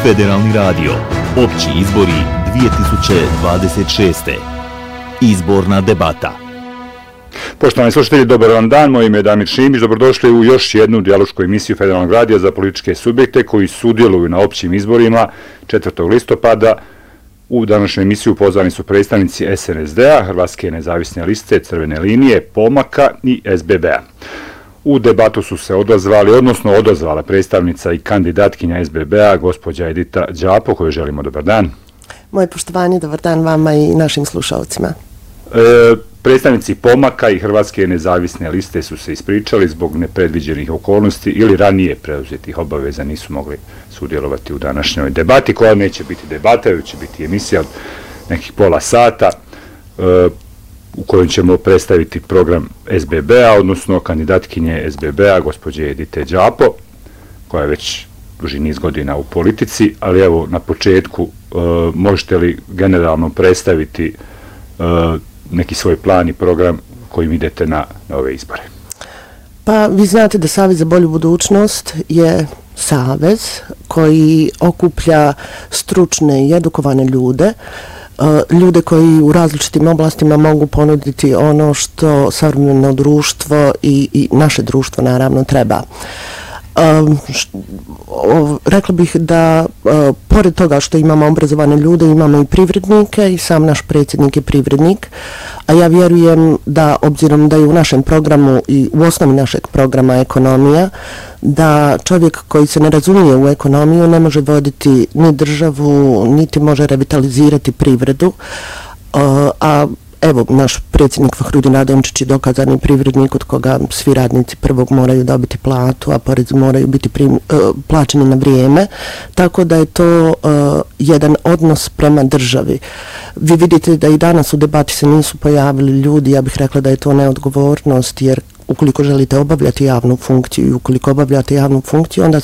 Federalni radio. Opći izbori 2026. Izborna debata. Poštovani slušatelji, dobar vam dan, moje ime je Damir Šimić, dobrodošli u još jednu dijalošku emisiju Federalnog radija za političke subjekte koji sudjeluju na općim izborima 4. listopada. U današnju emisiju pozvani su predstavnici SNSD-a, Hrvatske nezavisne liste, Crvene linije, Pomaka i SBB-a. U debatu su se odazvala predstavnica i kandidatkinja SBB-a, gospođa Edita Đapo, kojoj želimo dobar dan. Moje poštovanje, dobar dan vama i našim slušalcima. Predstavnici Pomaka i Hrvatske nezavisne liste su se ispričali zbog nepredviđenih okolnosti ili ranije preuzetih obaveza, nisu mogli sudjelovati u današnjoj debati, koja neće biti debata, već će biti emisija od nekih pola sata u kojoj ćemo predstaviti program SBB-a, odnosno kandidatkinje SBB-a, gospođe Edite Đapo, koja je već duži niz godina u politici, ali evo na početku možete li generalno predstaviti neki svoj plan i program kojim idete na ove izbore? Pa vi znate da Savez za bolju budućnost je savez koji okuplja stručne i edukovane ljude, ljude koji u različitim oblastima mogu ponuditi ono što savremeno društvo i naše društvo naravno treba. Rekla bih da pored toga što imamo obrazovane ljude, imamo i privrednike i sam naš predsjednik je privrednik, a ja vjerujem da obzirom da je u našem programu i u osnovi našeg programa ekonomija, da čovjek koji se ne razumije u ekonomiju ne može voditi ni državu, niti može revitalizirati privredu, a evo, naš predsjednik Fahrudin Ademčić je dokazani privrednik od koga svi radnici prvog moraju dobiti platu, a porezi moraju biti plaćeni na vrijeme, tako da je to jedan odnos prema državi. Vi vidite da i danas u debati se nisu pojavili ljudi, ja bih rekla da je to neodgovornost, jer ukoliko želite obavljati javnu funkciju i ukoliko obavljate javnu funkciju, onda